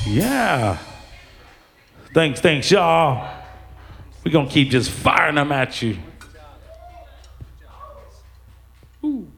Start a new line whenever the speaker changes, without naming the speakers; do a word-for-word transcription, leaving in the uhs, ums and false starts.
Yeah. Thanks, thanks, y'all. We're going to keep just firing them at you. Ooh.